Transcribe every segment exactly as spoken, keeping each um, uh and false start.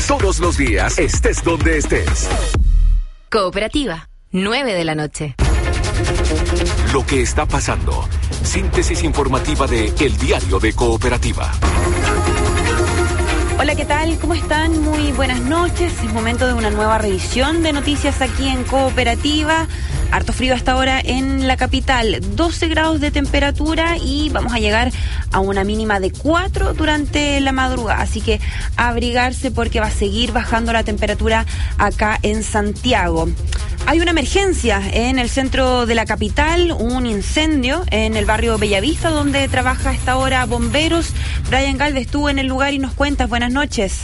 Todos los días, estés donde estés. Cooperativa, nueve de la noche. Lo que está pasando. Síntesis informativa de El Diario de Cooperativa. Hola, ¿qué tal? ¿Cómo están? Muy buenas noches. Es momento de una nueva revisión de noticias aquí en Cooperativa. Harto frío hasta ahora en la capital, doce grados de temperatura y vamos a llegar a una mínima de cuatro durante la madrugada. Así que abrigarse porque va a seguir bajando la temperatura acá en Santiago. Hay una emergencia en el centro de la capital, un incendio en el barrio Bellavista, donde trabaja a esta hora bomberos. Brian Galvez estuvo en el lugar y nos cuentas. Buenas noches.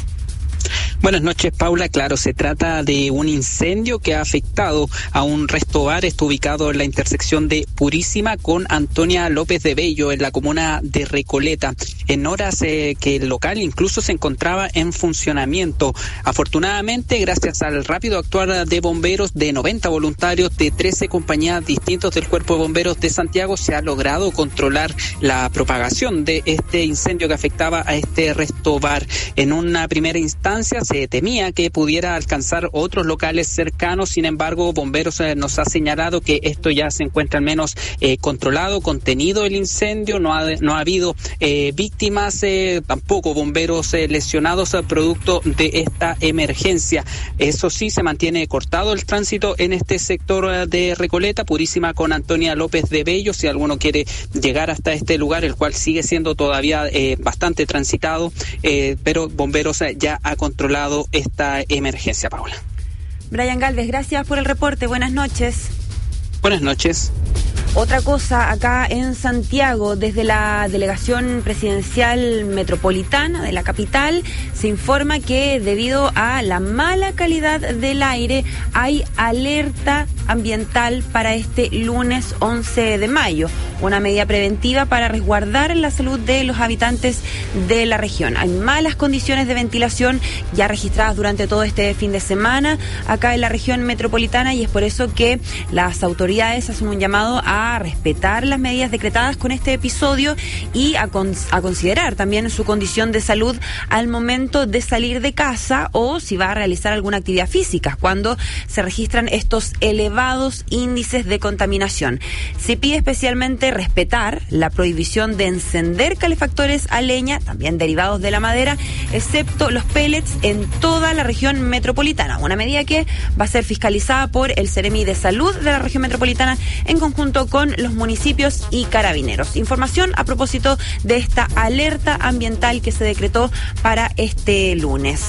Buenas noches, Paula. Claro, se trata de un incendio que ha afectado a un resto bar. Está ubicado en la intersección de Purísima con Antonia López de Bello, en la comuna de Recoleta, en horas eh, que el local incluso se encontraba en funcionamiento. Afortunadamente, gracias al rápido actuar de bomberos de noventa voluntarios de trece compañías distintas del Cuerpo de Bomberos de Santiago, se ha logrado controlar la propagación de este incendio que afectaba a este resto bar. En una primera instancia, se temía que pudiera alcanzar otros locales cercanos. Sin embargo, Bomberos eh, nos ha señalado que esto ya se encuentra al menos eh, controlado, contenido el incendio. No ha, no ha habido eh, víctimas, eh, tampoco bomberos eh, lesionados eh, producto de esta emergencia. Eso sí, se mantiene cortado el tránsito en este sector eh, de Recoleta, Purísima con Antonia López de Bello. Si alguno quiere llegar hasta este lugar, el cual sigue siendo todavía eh, bastante transitado, eh, pero Bomberos eh, ya ha controlado esta emergencia, Paula. Brian Galvez, gracias por el reporte. Buenas noches. Buenas noches. Otra cosa, acá en Santiago, desde la Delegación Presidencial Metropolitana de la capital, se informa que debido a la mala calidad del aire hay alerta ambiental para este lunes once de mayo, una medida preventiva para resguardar la salud de los habitantes de la región. Hay malas condiciones de ventilación ya registradas durante todo este fin de semana acá en la región metropolitana y es por eso que las autoridades hacen un llamado a a respetar las medidas decretadas con este episodio y a, con, a considerar también su condición de salud al momento de salir de casa o si va a realizar alguna actividad física cuando se registran estos elevados índices de contaminación. Se pide especialmente respetar la prohibición de encender calefactores a leña, también derivados de la madera, excepto los pellets en toda la región metropolitana. Una medida que va a ser fiscalizada por el Seremi de Salud de la región metropolitana en conjunto con los municipios y carabineros. Información a propósito de esta alerta ambiental que se decretó para este lunes.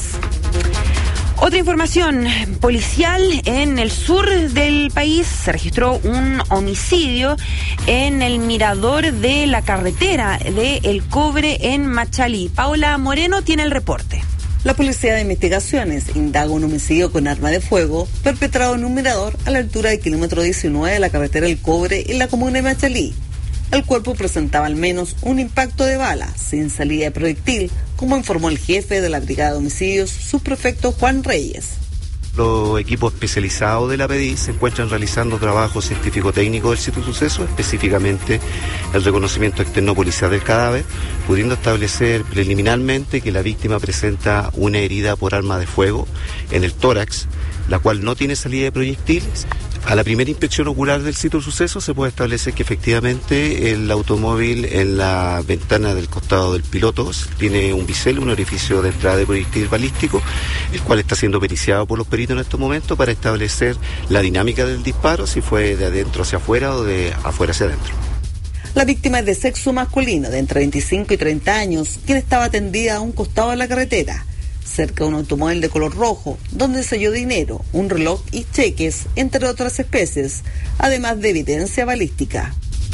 Otra información policial: en el sur del país se registró un homicidio en el mirador de la carretera de El Cobre en Machalí. Paula Moreno tiene el reporte. La Policía de Investigaciones indaga un homicidio con arma de fuego perpetrado en un mirador a la altura del kilómetro diecinueve de la carretera El Cobre en la comuna de Machalí. El cuerpo presentaba al menos un impacto de bala sin salida de proyectil, como informó el jefe de la Brigada de Homicidios, subprefecto Juan Reyes. Los equipos especializados de la P D I se encuentran realizando trabajo científico-técnico del sitio de suceso, específicamente el reconocimiento externo policial del cadáver, pudiendo establecer preliminarmente que la víctima presenta una herida por arma de fuego en el tórax, la cual no tiene salida de proyectiles. A la primera inspección ocular del sitio de suceso se puede establecer que efectivamente el automóvil en la ventana del costado del piloto tiene un bisel, un orificio de entrada de proyectil balístico, el cual está siendo periciado por los peritos en estos momentos para establecer la dinámica del disparo, si fue de adentro hacia afuera o de afuera hacia adentro. La víctima es de sexo masculino, de entre veinticinco y treinta años, quien estaba atendida a un costado de la carretera, cerca de un automóvil de color rojo, donde se halló dinero, un reloj y cheques, entre otras especies, además de evidencia balística.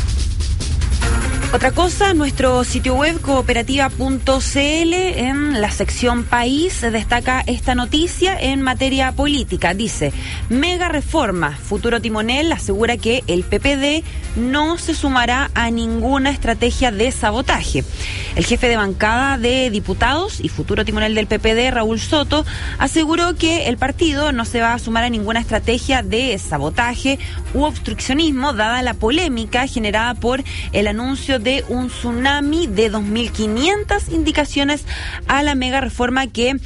Otra cosa, nuestro sitio web cooperativa punto c l en la sección País destaca esta noticia en materia política. Dice: mega reforma. Futuro timonel asegura que el P P D no se sumará a ninguna estrategia de sabotaje. El jefe de bancada de diputados y futuro timonel del P P D, Raúl Soto, aseguró que el partido no se va a sumar a ninguna estrategia de sabotaje u obstruccionismo, dada la polémica generada por el anuncio de un tsunami de dos mil quinientas indicaciones a la mega reforma que